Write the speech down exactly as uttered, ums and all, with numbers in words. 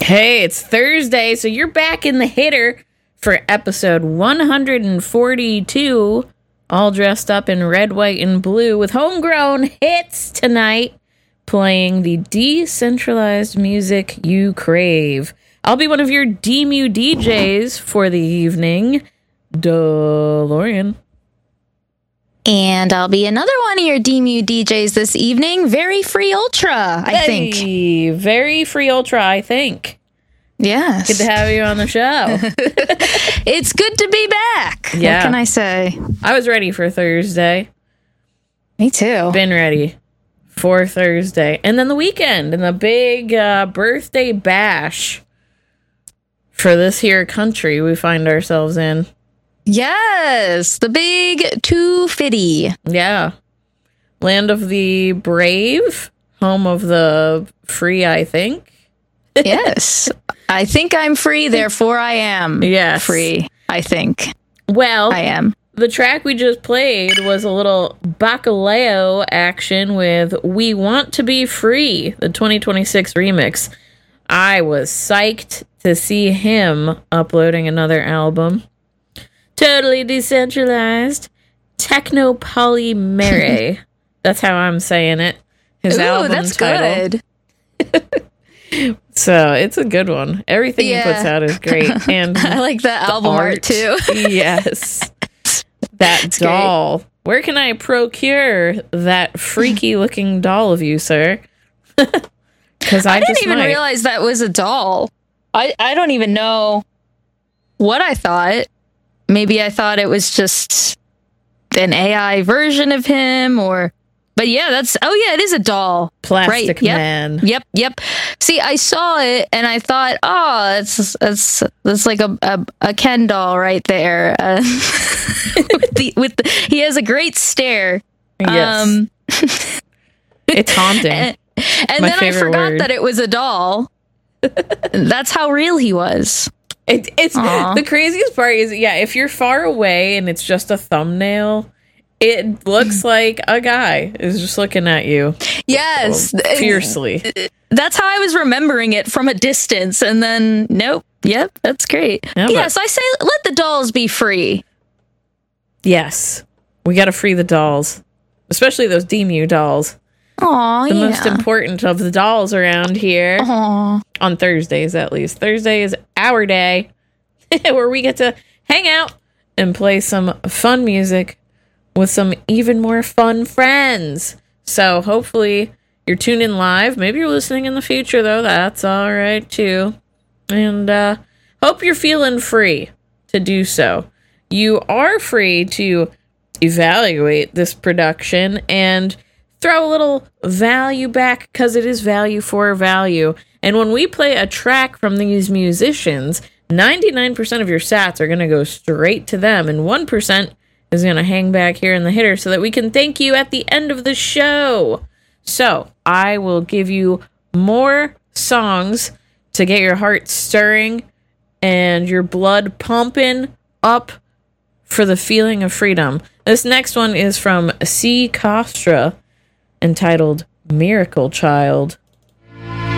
Hey, it's Thursday, so you're back in the hitter for episode one forty-two, all dressed up in red, white, and blue with homegrown hits tonight, playing the decentralized music you crave. I'll be one of your D M U D Js for the evening, DeLorean. And I'll be another one of your D M U D Js this evening. Very Free Ultra, I hey, think. Very Free Ultra, I think. Yes. Good to have you on the show. It's good to be back. Yeah. What can I say? I was ready for Thursday. Me too. Been ready for Thursday. And then the weekend and the big uh, birthday bash for this here country we find ourselves in. Yes, the big two fifty. Yeah. Land of the brave, home of the free, I think. Yes. I think I'm free, therefore I am Yes. free, I think. Well, I am. The track we just played was a little Bacalao action with We Want to Be Free, the twenty twenty-six remix. I was psyched to see him uploading another album. Totally decentralized. Techno Polymere. That's how I'm saying it. His Ooh, album that's title. good. So it's a good one. Everything Yeah. he puts out is great. And I like the album art, too. Yes. That doll. Great. Where can I procure that freaky looking doll of you, sir? Because I, I didn't just even might. realize that was a doll. I, I don't even know what I thought. Maybe I thought it was just an A I version of him, or... But yeah, that's... Oh yeah, it is a doll. Plastic right. Yep. Man. Yep, yep. See, I saw it, and I thought, oh, it's it's, it's like a, a, a Ken doll right there. Uh, with the, with the, he has a great stare. Yes. Um, It's haunting. And, and My then I favorite forgot word. that it was a doll. That's how real he was. It, it's Aw. the craziest part is, yeah, if you're far away and it's just a thumbnail, it looks like a guy is just looking at you Yes. fiercely. That's how I was remembering it from a distance. And then, nope. Yep, that's great. Yeah, yes, I say let the dolls be free. Yes. We got to free the dolls, especially those D M U dolls. Aw, The yeah. most important of the dolls around here. Aw. On Thursdays, at least. Thursday is our day where we get to hang out and play some fun music with some even more fun friends. So hopefully you're tuned in live. Maybe you're listening in the future, though. That's all right, too. And uh, hope you're feeling free to do so. You are free to evaluate this production and throw a little value back, because it is value for value. And when we play a track from these musicians, ninety-nine percent of your sats are going to go straight to them, and one percent is going to hang back here in the hitter so that we can thank you at the end of the show. So I will give you more songs to get your heart stirring and your blood pumping up for the feeling of freedom. This next one is from C. Costra, entitled Miracle Child.